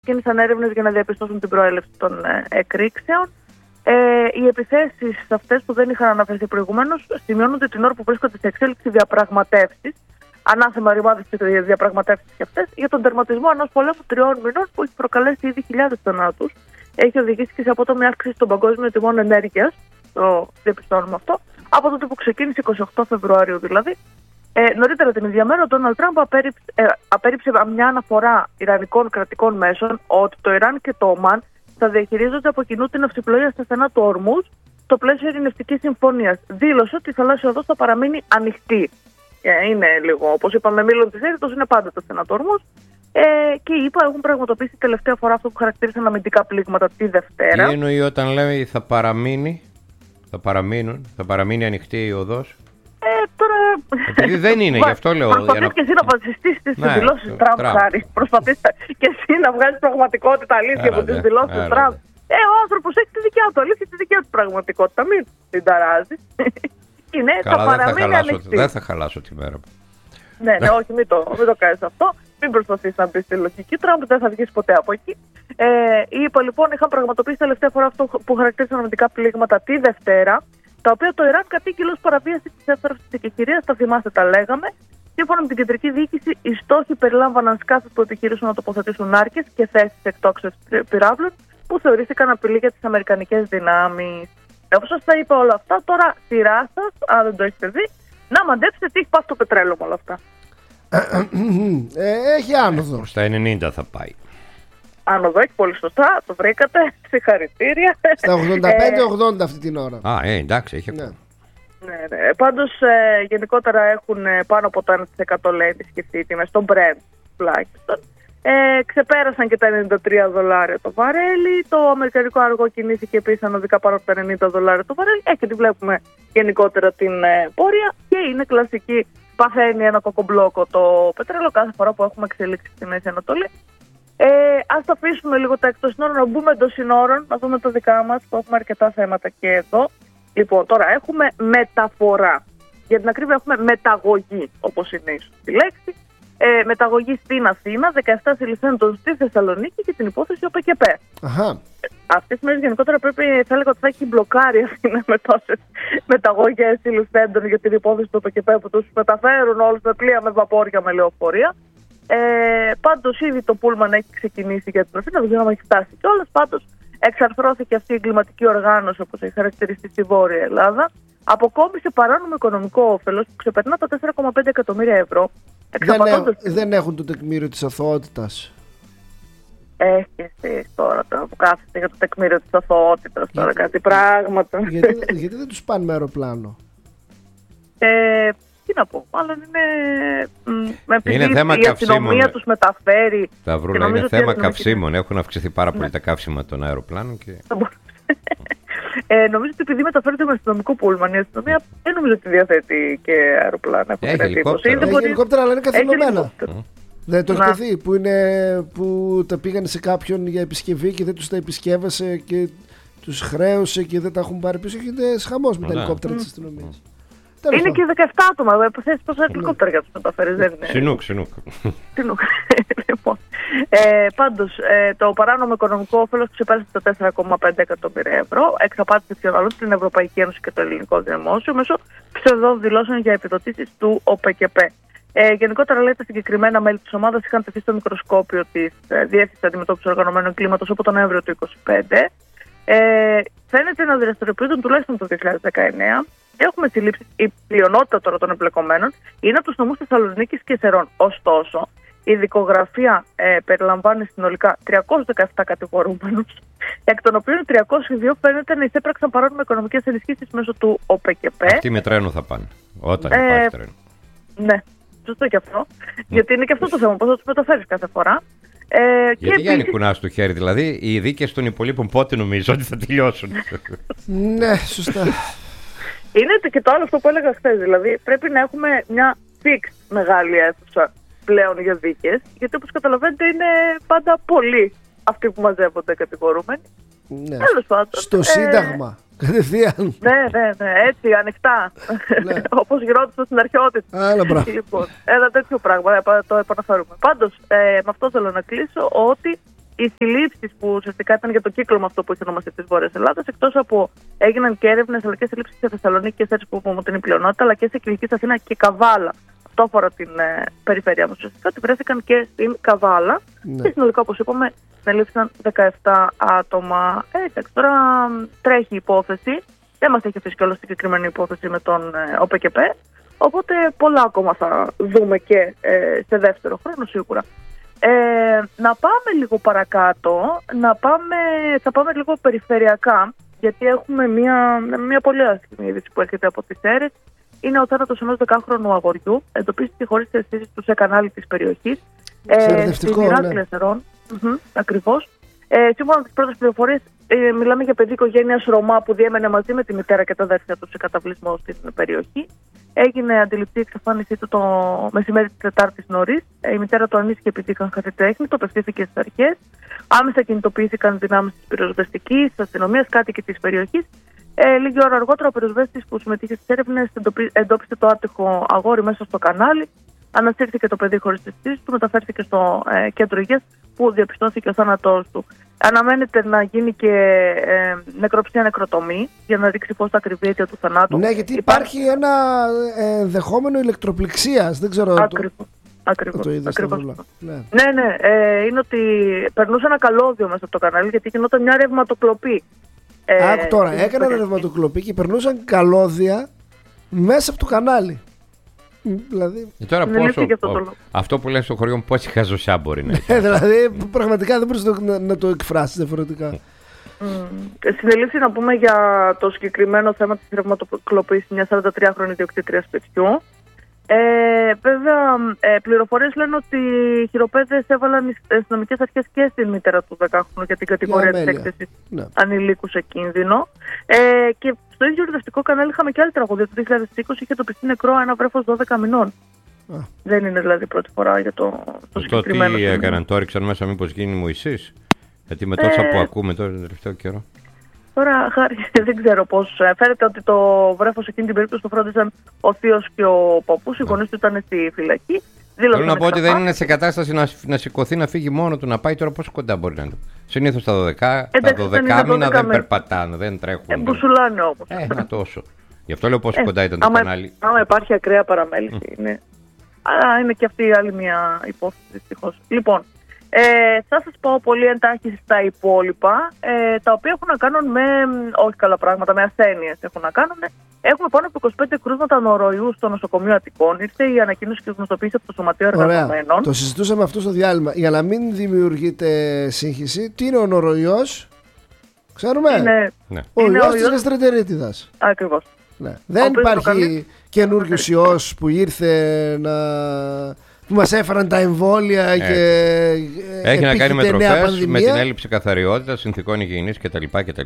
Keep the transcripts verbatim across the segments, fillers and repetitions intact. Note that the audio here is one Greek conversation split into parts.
ξεκίνησαν έρευνες για να διαπιστώσουν την προέλευση των ε, εκρήξεων. Ε, οι επιθέσεις αυτές που δεν είχαν αναφερθεί προηγουμένως σημειώνονται την ώρα που βρίσκονται σε εξέλιξη διαπραγματεύσεις. Ανάθεμα ρημάδες και διαπραγματεύσεις και αυτές για τον τερματισμό ενός πολέμου τριών μηνών που έχει προκαλέσει ήδη χιλιάδες θανάτους. Έχει οδηγήσει και σε απότομη αύξηση των παγκόσμιων τιμών ενέργειας. Το διαπιστώνουμε αυτό. Από τότε που ξεκίνησε εικοστή όγδοη Φεβρουαρίου δηλαδή. Ε, νωρίτερα την ίδια μέρα, ο Ντόναλντ Τραμπ απέρριψε, ε, απέρριψε μια αναφορά ιρανικών κρατικών μέσων ότι το Ιράν και το Ομάν θα διαχειρίζονται από κοινού την ναυσιπλοεία στα στενά του Ορμούζ στο πλαίσιο ειρηνευτικής συμφωνίας. Δήλωσε ότι η θαλάσσια οδός θα παραμείνει ανοιχτή. Ε, είναι λίγο, όπως είπαμε, μήλον της έρητος, είναι πάντα τα στενά του Ορμούζ. Ε, και οι ΗΠΑ έχουν πραγματοποιήσει τελευταία φορά αυτό που χαρακτήρισαν αμυντικά πλήγματα τη Δευτέρα. Τι εννοεί όταν λέει θα παραμείνει, θα παραμείνουν, θα παραμείνει ανοιχτή η οδός? Ε, τώρα... Επειδή δεν είναι, γι' αυτό λέω. Προσπαθείς να... και εσύ να βασιστείς στις ναι, δηλώσεις Τραμπ, Χάρη. Προσπαθείς και εσύ να βγάλεις πραγματικότητα αλήθεια από τις δηλώσεις Τραμπ. Ε, ο άνθρωπος έχει τη δικιά του αλήθεια, τη δικιά του πραγματικότητα. Μην την ταράζει. Είναι, καλά, θα παραμείνει ανοιχτή. Δεν θα χαλάσω τη μέρα μου. Ναι, ναι, όχι, μην το, μην το κάνεις αυτό. Μην προσπαθείς να μπεις στη λογική. Τραμπ δεν θα βγεις ποτέ από εκεί. Ε, οι ΗΠΑ λοιπόν είχαν πραγματοποιήσει τελευταία φορά αυτό που χαρακτήρισαν αμυντικά πλήγματα τη Δευτέρα, τα οποία το Ιράν κατήγγειλε ως παραβίαση της εύθραυσης της εκεχηρίας, τα θυμάστε, τα λέγαμε. Σύμφωνα με την κεντρική διοίκηση, οι στόχοι περιλάμβαναν σκάφη που επιχειρήσαν να τοποθετήσουν άρκες και θέσεις εκτόξευσης πυράβλων που θεωρήθηκαν απειλή για τις αμερικανικές δυνάμεις. Όπως σας τα είπα όλα αυτά, τώρα σειρά σας, αν δεν το έχετε δει, να μαντέψετε τι έχει πάει στο πετρέλαιο με όλα αυτά. ε, έχει άνοδο. Στα ενενήντα θα πάει. Άνοδο, έχει, πολύ σωστά, το βρήκατε. Συγχαρητήρια. Στα ογδόντα πέντε ογδόντα αυτή την ώρα. Α, ε, εντάξει, έχει ναι. Ναι, ναι. Πάντως, ε, γενικότερα έχουν ε, πάνω από το ένα τοις εκατό λέει ενισχυθεί οι τιμές στον Brent τουλάχιστον. Ε, ξεπέρασαν και τα ενενήντα τρία δολάρια το βαρέλι. Το αμερικανικό αργό κινήθηκε επίσης ανωδικά πάνω από τα ενενήντα δολάρια το βαρέλι. Ε, και τη βλέπουμε γενικότερα την ε, πορεία. Και είναι κλασική, παθαίνει ένα κοκομπλόκο το πετρέλαιο κάθε φορά που έχουμε εξελίξει στη Μέση Ανατολή. Ε, ας το αφήσουμε λίγο τα εκτός συνόρων, να μπούμε εντός συνόρων, να δούμε τα δικά μας που έχουμε αρκετά θέματα και εδώ. Λοιπόν, τώρα έχουμε μεταφορά. Για την ακρίβεια έχουμε μεταγωγή, όπως είναι ίσως τη λέξη. Ε, μεταγωγή στην Αθήνα, δεκαεπτά συλληφθέντων στη Θεσσαλονίκη και την υπόθεση ΟΠΕΚΕΠ. Αχα. Αυτές τις μέρες γενικότερα πρέπει, θα έλεγα ότι θα έχει μπλοκάρει η Αθήνα με τόσες μεταγωγές συλληφθέντων για την υπόθεση του ΟΠΕΚΕΠ που τους μεταφέρουν όλους με πλοία, με βαπόρια, με λεωφορεία. Ε, πάντως ήδη το πούλμαν έχει ξεκινήσει για την Αθήνα, δεν ξέρω αν έχει φτάσει κιόλας. Πάντως εξαρθρώθηκε αυτή η εγκληματική οργάνωση, όπως έχει χαρακτηριστεί στη Βόρεια Ελλάδα. Αποκόμισε παράνομο οικονομικό όφελος που ξεπερνά τα τέσσερα κόμμα πέντε εκατομμύρια ευρώ. Δεν, έχ, δεν έχουν το τεκμήριο της αθωότητας. Έχει εσείς τώρα το που κάθεστε για το τεκμήριο της αθωότητας, τώρα κάτι πράγματα. Γιατί, γιατί δεν τους πάνε με αεροπλάνο? Ε, τι να πω, μάλλον είναι... Με είναι θέμα η αστυνομία τους μεταφέρει. Τα βρούλα, είναι θέμα καυσίμων. Έχουν αυξηθεί πάρα πολύ ναι. τα καύσιμα των αεροπλάνων. Και... Ε, νομίζω ότι επειδή μεταφέρεται με αστυνομικό πούλμαν, η αστυνομία δεν νομίζω ότι διαθέτει και αεροπλάνα. Έχει ελικόπτερα. Έχει μπορεί... ελικόπτερα, αλλά είναι καθυλωμένα. Δεν το έχετε δει που, είναι, που τα πήγανε σε κάποιον για επισκευή και δεν τους τα επισκεύασε και τους χρέωσε και δεν τα έχουν πάρει πίσω. Έχετε χαμός με τα ελικόπτερα της αστυνομίας. Είναι και δεκαεπτά άτομα, θες πόσα ελικόπτερα για τους μεταφέρεις, δεν είναι. Συνούκ, συνούκ. Συνούκ. Λοιπόν, ε, πάντως, ε, το παράνομο οικονομικό όφελος ξεπέρασε τα τέσσερα κόμμα πέντε εκατομμύρια ευρώ, εξαπάτησε σχεδόν την Ευρωπαϊκή Ένωση και το ελληνικό δημόσιο μέσω ψευδών δηλώσεων για επιδοτήσεις του ΟΠΕΚΕΠ. Ε, γενικότερα, λέει, τα συγκεκριμένα μέλη της ομάδας είχαν τεθεί στο μικροσκόπιο της ε, Διεύθυνσης Αντιμετώπισης Οργανωμένου Εγκλήματος από τον Νοέμβριο του είκοσι πέντε. Ε, φαίνεται να δραστηριοποιούνται τουλάχιστον το δύο χιλιάδες δεκαεννέα. Έχουμε συλλήψει, η πλειονότητα τώρα των εμπλεκομένων είναι από τους νομούς Θεσσαλονίκης και Σερών. Ωστόσο, η δικογραφία ε, περιλαμβάνει συνολικά τριακόσιους δεκαεπτά κατηγορούμενους, εκ των οποίων τριακόσιοι δύο φαίνεται να εισέπραξαν παράνομα οικονομικές ενισχύσεις μέσω του ΟΠΕΚΕΠ. Αυτοί με τρένο θα πάνε, όταν ε, υπάρχει τρένο. Ναι, σωστό και αυτό. Mm. Γιατί είναι και αυτό το θέμα, πώς θα τους μεταφέρεις κάθε φορά. Ε, Γιατί και Γιάννη επίσης... κουνάς το χέρι, δηλαδή οι δίκες των υπολείπων πότε νομίζω ότι θα τελειώσουν? Ναι, σωστά. Είναι και το άλλο αυτό που έλεγα χθες, δηλαδή πρέπει να έχουμε μια fixed μεγάλη αίθουσα πλέον για δίκες, γιατί όπως καταλαβαίνετε είναι πάντα πολλοί αυτοί που μαζεύονται κατηγορούμενοι. Ναι. Τέλος πάντων. Στο ε... Σύνταγμα, κατευθείαν. Ναι, ναι, ναι, έτσι, ανοιχτά. Ναι. Όπως γινόταν στην αρχαιότητα. Άλλα μπράβο. Λοιπόν, ένα τέτοιο πράγμα, το επαναφέρουμε. Πάντως, ε, με αυτό θέλω να κλείσω, ότι οι συλλήψεις που ουσιαστικά ήταν για το κύκλωμα αυτό που είχε ονομαστεί της Βόρειας Ελλάδας, εκτός από έγιναν και έρευνες αλλά και συλλήψεις σε Θεσσαλονίκη και Σέρις που είναι η πλειονότητα, αλλά και σε Κιλκής, Αθήνα και Καβάλα. Αυτό αφορά την ε, περιφέρεια μας ουσιαστικά, ότι βρέθηκαν και στην Καβάλα. Ναι. Και συνολικά, όπως είπαμε, συνελήφθησαν δεκαεπτά άτομα. Ε, εντάξει, τώρα τρέχει η υπόθεση. Δεν μας έχει αφήσει κιόλας συγκεκριμένη υπόθεση με τον ε, ΟΠΕΚΕΠ. Οπότε πολλά ακόμα θα δούμε και ε, σε δεύτερο χρόνο σίγουρα. Ε, να πάμε λίγο παρακάτω, να πάμε, θα πάμε λίγο περιφερειακά, γιατί έχουμε μια, μια πολύ άσχημη είδηση που έρχεται από τις Σέρρες. Είναι ο θάνατος ενός δεκάχρονου αγοριού, εντοπίστηκε χωρίς αισθήσεις του σε κανάλι της περιοχής. Ε, Στις Ηράκλειες Σερών, mm-hmm, ακριβώς. Ε, σύμφωνα με τις πρώτες πληροφορίες, ε, μιλάμε για παιδί οικογένειας Ρωμά που διέμενε μαζί με τη μητέρα και τα αδέρφια του σε καταβλισμό στην περιοχή. Έγινε αντιληπτή η εξαφάνισή του το μεσημέρι της Τετάρτης νωρίς. Η μητέρα του ανήσυχε επειδή είχαν χαθεί τέχνη, το απευθύνθηκε στις αρχές. Άμεσα κινητοποιήθηκαν δυνάμεις της πυροσβεστικής, της αστυνομίας, κάτοικοι της περιοχής. Ε, λίγη ώρα αργότερα, ο πυροσβέστης που συμμετείχε στις έρευνες εντόπισε το άτυχο αγόρι μέσα στο κανάλι. Ανασύρθηκε το παιδί χωρίς τις αισθήσεις του, μεταφέρθηκε στο ε, κέντρο υγείας που διαπιστώθηκε ο θάνατός του. Αναμένεται να γίνει και ε, νεκροψία νεκροτομή για να δείξει πώς τα ακριβή αίτια του θανάτου. Ναι, γιατί υπάρχει, υπάρχει ένα ενδεχόμενο ηλεκτροπληξίας. Δεν ξέρω. Ακριβώς. Το... Ακριβώς. Το Ακριβώς. Ναι, ναι, ναι ε, είναι ότι περνούσε ένα καλώδιο μέσα από το κανάλι γιατί γινόταν μια ρευματοκλοπή. Ε, Άκου τώρα, έκαναν ρευματοκλοπή και περνούσαν καλώδια μέσα από το κανάλι. Δηλαδή... Και τώρα πόσο, αυτό, αυτό που λες στο χωριό, πόση χαζοσιά μπορεί να έχει. Δηλαδή πραγματικά δεν μπορείς να, να το εκφράσεις διαφορετικά. Mm. Συνελήφθη να πούμε για το συγκεκριμένο θέμα της ρευματοκλοπής μια σαραντατριάχρονη ιδιοκτήτρια σπιτιού. Ε, βέβαια, ε, πληροφορίες λένε ότι οι χειροπέδες έβαλαν οι αστυνομικές αρχές και στην μητέρα του δεκάχρονου για την κατηγορία της έκθεσης ναι. ανηλίκου σε κίνδυνο. Ε, και στο ίδιο ορδευτικό κανάλι είχαμε και άλλη τραγωδία. Το δύο χιλιάδες είκοσι είχε τοπιστεί νεκρό ένα βρέφος δώδεκα μηνών. Α. Δεν είναι δηλαδή πρώτη φορά για το, το συγκεκριμένο. Τι έκαναν, το έριξαν μέσα, μήπως γίνει Μωυσής? Γιατί με τόσα ε... που ακούμε τώρα τον τελευταίο καιρό. Τώρα, χάρη, δεν ξέρω πώς. Φαίνεται ότι το βρέφος εκείνη την περίπτωση το φρόντιζαν ο θείος και ο παππούς. Οι γονείς του ήταν στη φυλακή. Θέλω να πω ότι δεν είναι σε κατάσταση να, να σηκωθεί να φύγει μόνο του, να πάει τώρα πόσο κοντά μπορεί να είναι. Συνήθως τα δωδεκά, τα δωδεκά μήνα δεν με... περπατάνε, δεν τρέχουν. Ε, μπουσουλάνε όμως. Ε, να τόσο. Γι' αυτό λέω πόσο ε, κοντά ήταν το άμα, κανάλι. Άμα υπάρχει ακραία παραμέληση, mm. είναι. Αλλά είναι και αυτή η άλλη μια υπόθεση δυστυχώς. Λοιπόν, ε, θα σας πω πολύ εντάχει στα υπόλοιπα, ε, τα οποία έχουν να κάνουν με, όχι καλά πράγματα, με ασθένειες έχουν να κάνουν. Έχουμε πάνω από είκοσι πέντε κρούσματα νοροϊού στο νοσοκομείο Αττικών. Ήρθε η ανακοίνωση και γνωστοποίηση από το Σωματείο Εργαζομένων. Το συζητούσαμε αυτό στο διάλειμμα. Για να μην δημιουργείται σύγχυση, τι είναι ο νοροϊός? Ξέρουμε. Είναι, ναι. Ο ιός της γαστρεντερίτιδας. Ακριβώς. Ναι. Δεν υπάρχει κάνει... καινούριος ιός που ήρθε να... που μας έφεραν τα εμβόλια ε, και έχει να κάνει με τροφές, με την έλλειψη καθαριότητας, συνθηκών υγιεινής κτλ. κτλ.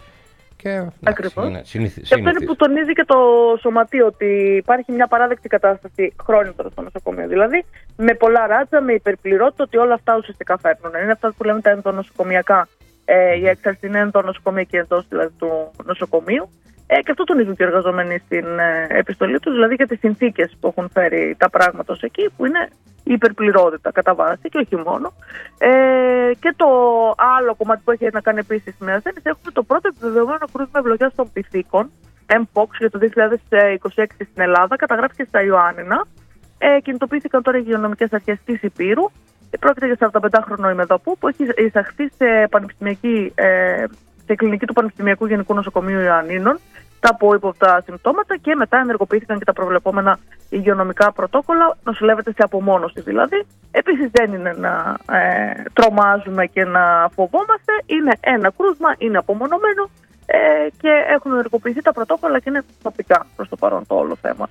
Και, Ακριβώς. Είναι, συνηθι, και αυτό είναι που τονίζει και το Σωματείο, ότι υπάρχει μια παράδεκτη κατάσταση χρόνου τώρα στο νοσοκομείο. Δηλαδή με πολλά ράτσα, με υπερπληρότητα, ότι όλα αυτά ουσιαστικά φέρνουν. Είναι αυτά που λέμε τα ενδονοσοκομιακά. Ε, η έξαρση είναι ενδονοσοκομιακή εντός δηλαδή του νοσοκομείου. Ε, και αυτό τονίζουν και οι εργαζομένοι στην ε, επιστολή τους, δηλαδή για τις συνθήκες που έχουν φέρει τα πράγματα ως εκεί, που είναι η υπερπληρότητα κατά βάση και όχι μόνο. Ε, και το άλλο κομμάτι που έχει να κάνει επίσης με ασθένειες, έχουμε το πρώτο επιβεβαιωμένο κρούσμα ευλογιάς των πυθίκων, Mpox, για το δύο χιλιάδες είκοσι έξι στην Ελλάδα, καταγράφηκε στα Ιωάννινα. Ε, κινητοποιήθηκαν τώρα οι υγειονομικές αρχές της Υπήρου. Πρόκειται για σαρανταπεντάχρονο ημεδαπού που έχει εισαχθεί σε, πανεπιστημιακή, ε, σε κλινική του Πανεπιστημιακού Γενικού Νοσοκομείου Ιωαννίνων τα από ύποπτα συμπτώματα και μετά ενεργοποιήθηκαν και τα προβλεπόμενα υγειονομικά πρωτόκολλα. Νοσηλεύεται σε απομόνωση δηλαδή. Επίσης δεν είναι να ε, τρομάζουμε και να φοβόμαστε. Είναι ένα κρούσμα, είναι απομονωμένο ε, και έχουν ενεργοποιηθεί τα πρωτόκολλα και είναι τοπικά προς το παρόν το όλο θέμα.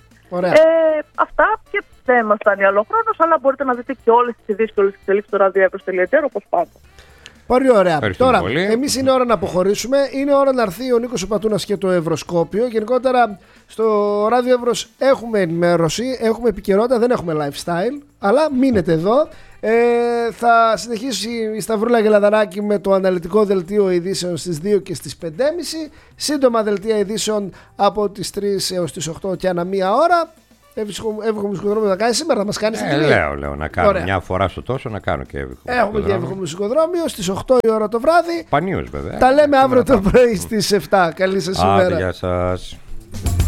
Ε, αυτά και δεν μας φτάνει άλλο χρόνος, αλλά μπορείτε να δείτε και όλες τις ειδήσεις και όλες τις εξελίξεις στο ράδιο εύρος τελεία τζι άρ όπως πάντα. Πολύ ωραία. Τώρα, εμείς είναι ώρα να αποχωρήσουμε. Είναι ώρα να έρθει ο Νίκος ο Πατούνας και το Ευρωσκόπιο. Γενικότερα, στο Ράδιο Εύρος έχουμε ενημέρωση, έχουμε επικαιρότητα, δεν έχουμε lifestyle. Αλλά μείνετε εδώ. Ε, θα συνεχίσει η Σταυρούλα Γελαδαράκη με το αναλυτικό δελτίο ειδήσεων στις δύο και στις πέντε και μισή. Σύντομα δελτία ειδήσεων από τις τρεις έως τις οκτώ και ανά μία ώρα. Εύχο μουσικοδρόμιο να κάνει σήμερα, να μας κάνεις. Ε, λέω, λέω να κάνω. Ωραία. Μια φορά στο τόσο να κάνω και εύχο. Έχουμε και εύχο μουσικοδρόμιο στις οκτώ η ώρα το βράδυ. Πανίως βέβαια. Τα λέμε αύριο το πρωί στις εφτά. Καλή σας ημέρα. Γεια σας.